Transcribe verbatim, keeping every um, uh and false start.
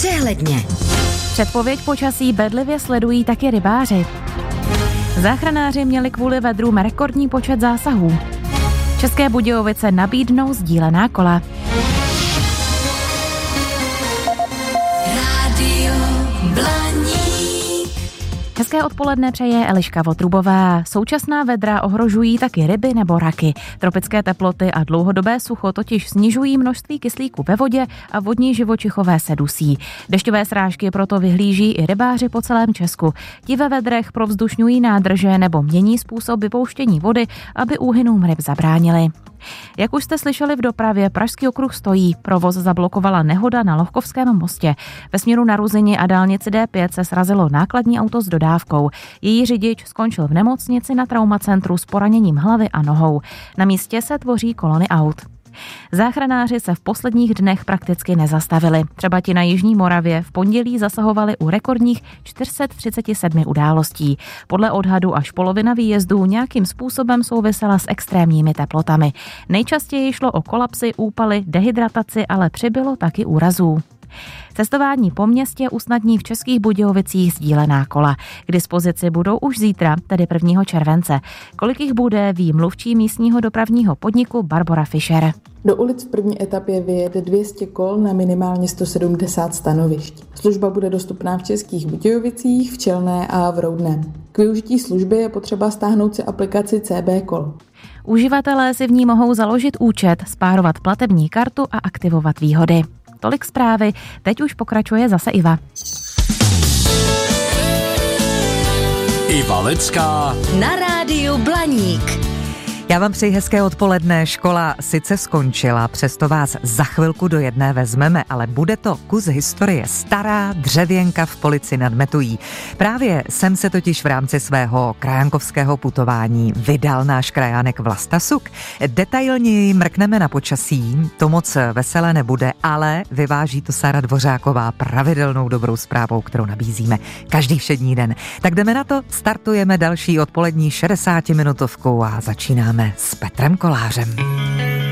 Přehledně. Předpověď počasí bedlivě sledují taky rybáři. Záchranáři měli kvůli vedrům rekordní počet zásahů. České Budějovice nabídnou sdílená kola. Rádio Blaník. Hezké odpoledne přeje Eliška Votrubová. Současná vedra ohrožují taky ryby nebo raky. Tropické teploty a dlouhodobé sucho totiž snižují množství kyslíku ve vodě a vodní živočichové se dusí. Dešťové srážky proto vyhlíží i rybáři po celém Česku. Ti ve vedrech provzdušňují nádrže nebo mění způsob vypouštění vody, aby úhynům ryb zabránili. Jak už jste slyšeli v dopravě, Pražský okruh stojí. Provoz zablokovala nehoda na Lohkovském mostě. Ve směru na Ruzyni a dálnici D pět se srazilo nákladní auto s dodávkou. Její řidič skončil v nemocnici na traumacentru s poraněním hlavy a nohou. Na místě se tvoří kolony aut. Záchranáři se v posledních dnech prakticky nezastavili. Třeba ti na jižní Moravě v pondělí zasahovali u rekordních čtyři sta třicet sedm událostí. Podle odhadu až polovina výjezdů nějakým způsobem souvisela s extrémními teplotami. Nejčastěji šlo o kolapsy, úpaly, dehydrataci, ale přibylo taky úrazů. Cestování po městě usnadní v Českých Budějovicích sdílená kola. K dispozici budou už zítra, tedy prvního července. Kolik jich bude, ví mluvčí místního dopravního podniku Barbora Fischer. Do ulic v první etapě vyjede dvě stě kol na minimálně sto sedmdesát stanovišť. Služba bude dostupná v Českých Budějovicích, v Čelné a v Roudném. K využití služby je potřeba stáhnout si aplikaci C B Kol. Uživatelé si v ní mohou založit účet, spárovat platební kartu a aktivovat výhody. Tolik zprávy, teď už pokračuje zase Iva. Iva Lecká Na rádiu Blaník. Já vám přeji hezké odpoledne. Škola sice skončila, přesto vás za chvilku do jedné vezmeme, ale bude to kus historie. Stará dřevěnka v Polici nad Metují. Právě sem se totiž v rámci svého krajankovského putování vydal náš krajánek Vlasta Suk. Detailněji mrkneme na počasí, to moc veselé nebude, ale vyváží to Sara Dvořáková pravidelnou dobrou zprávou, kterou nabízíme každý všední den. Tak jdeme na to, startujeme další odpolední šedesátiminutovkou a začínáme s Petrem Kolářem.